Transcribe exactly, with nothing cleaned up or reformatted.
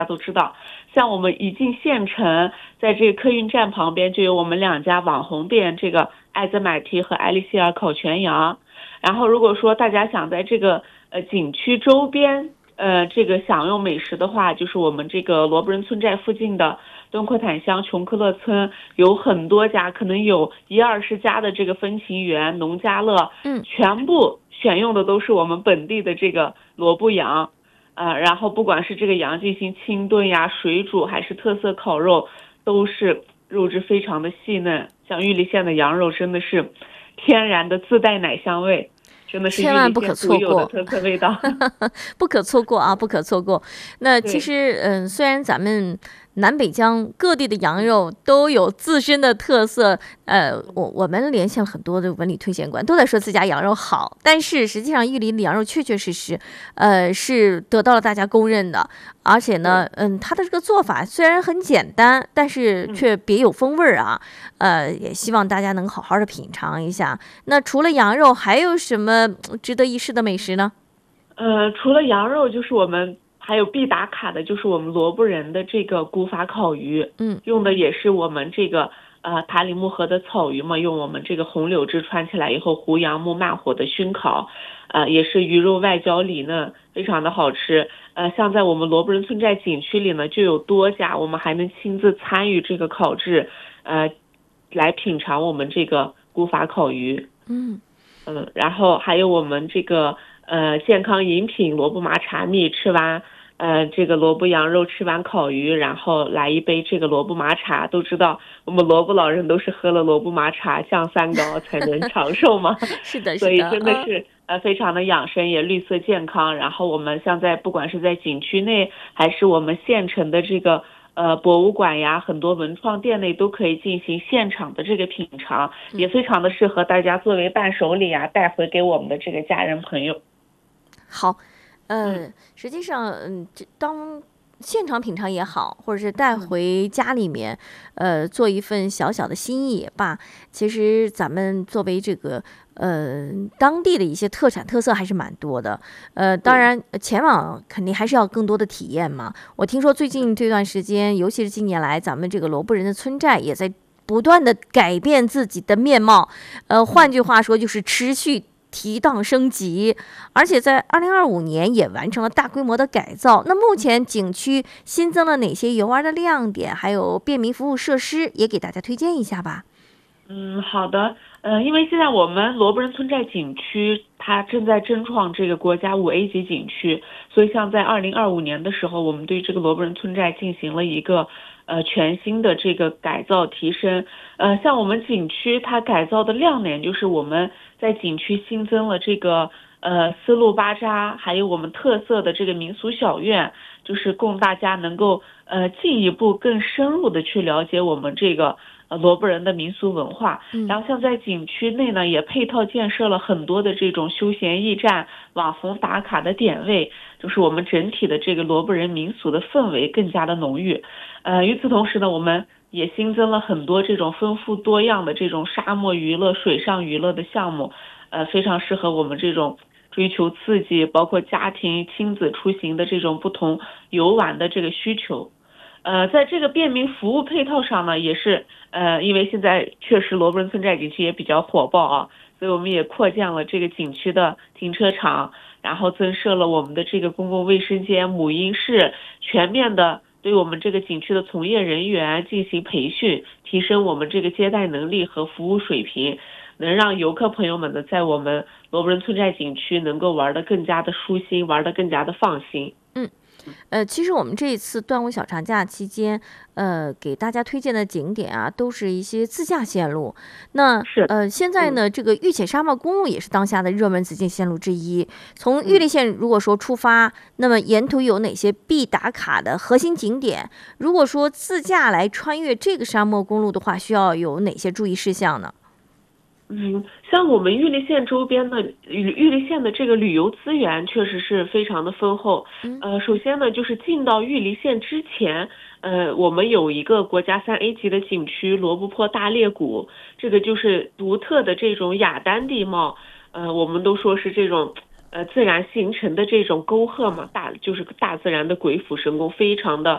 大家都知道，像我们一进县城，在这个客运站旁边就有我们两家网红店，这个爱兹买提和爱丽希尔烤全羊。然后如果说大家想在这个呃景区周边呃这个享用美食的话，就是我们这个罗布人村寨附近的敦阔坦乡琼克勒村有很多家，可能有一二十家的这个风情园、农家乐， 嗯， 全部选用的都是我们本地的这个罗布羊。呃，然后不管是这个羊进行清炖呀、水煮，还是特色烤肉，都是肉质非常的细嫩。像玉里县的羊肉真的是天然的自带奶香味，真的是玉里千万不可县独有的错过， 特色味道。 不可错过啊，不可错过。那其对， 实，嗯，虽然咱们南北疆各地的羊肉都有自身的特色，呃，我我们连线了很多的文旅推荐官，都在说自家羊肉好，但是实际上玉林的羊肉确确实实，呃，是得到了大家公认的。而且呢， 对， 嗯，它的这个做法虽然很简单，但是嗯。 却别有风味儿啊。呃，也希望大家能好好的品尝一下。那除了羊肉，还有什么嗯值得一试的美食呢？ 呃，除了羊肉，就是我们还有必打卡的，就是我们罗布人的这个古法烤鱼， 嗯。 用的也是我们这个呃塔里木河的草鱼嘛，用我们这个红柳枝穿起来以后，胡杨木慢火的熏烤，呃，也是鱼肉外焦里嫩，非常的好吃。呃，像在我们罗布人村寨景区里呢，就有多家，我们还能亲自参与这个烤制，呃，来品尝我们这个古法烤鱼。 嗯。 嗯，然后还有我们这个呃健康饮品萝卜麻茶蜜，吃完呃这个萝卜羊肉，吃完烤鱼，然后来一杯这个萝卜麻茶。都知道我们萝卜老人都是喝了萝卜麻茶降三高才能长寿嘛， 是的，是的， 所以真的嗯。 是呃非常的养生，也绿色健康。然后我们像在不管是在景区内还是我们县城的这个呃博物馆呀，很多文创店内都可以进行现场的这个品尝，也非常的适合大家作为伴手礼啊带回给我们的这个家人朋友。 好， 嗯呃，实际上，嗯，这当现场品尝也好，或者是带嗯， 回家里面，呃，做一份小小的心意也罢，其实咱们作为这个呃当地的一些特产特色还是蛮多的。呃，当对， 然呃前往肯定还是要更多的体验嘛。我听说最近这段时间，尤其是近年来，咱们这个罗布人的村寨也在不断的改变自己的面貌，呃，换嗯。 句话说就是持续提档升级，而且在二零二五年也完成了大规模的改造。那目前景区新增了哪些游玩的亮点，还有便民服务设施，也给大家推荐一下吧。 嗯，好的。呃，因为现在我们罗布人村寨景区它正在争创这个国家五 A 级景区，所以像在二零二五年的时候，我们对这个罗布人村寨进行了一个呃全新的这个改造提升。呃，像我们景区它改造的亮点就是我们在景区新增了这个呃丝路巴扎，还有我们特色的这个民俗小院，就是供大家能够呃进一步更深入的去了解我们这个呃罗布人的民俗文化。 嗯。 然后像在景区内呢，也配套建设了很多的这种休闲驿站、网红打卡的点位，就是我们整体的这个罗布人民俗的氛围更加的浓郁。呃，与此同时呢，我们也新增了很多这种丰富多样的这种沙漠娱乐、水上娱乐的项目，呃，非常适合我们这种追求刺激，包括家庭亲子出行的这种不同游玩的这个需求。呃，在这个便民服务配套上呢，也是呃，因为现在确实罗布人村寨景区也比较火爆啊，所以我们也扩建了这个景区的停车场，然后增设了我们的这个公共卫生间、母婴室，全面的对我们这个景区的从业人员进行培训，提升我们这个接待能力和服务水平，能让游客朋友们呢在我们罗布人村寨景区能够玩得更加的舒心，玩得更加的放心。 嗯。呃，其实我们这一次端午小长假期间，呃，给大家推荐的景点啊，都是一些自驾线路。那是， 呃，现在嗯呢，这个玉浅沙漠公路也是当下的热门紫禁线路之一。从玉嗯。 里县如果说出发，那么沿途有哪些必打卡的核心景点？如果说自驾来穿越这个沙漠公路的话，需要有哪些注意事项呢？ 嗯，像我们玉里县周边的玉玉里县的这个旅游资源确实是非常的丰厚。 嗯。 呃，首先呢，就是进到玉里县之前，呃，我们有一个国家三 A 级的景区罗布泊大裂谷，这个就是独特的这种雅丹地貌。呃，我们都说是这种呃自然形成的这种沟壑嘛，大就是大自然的鬼斧神工，非常的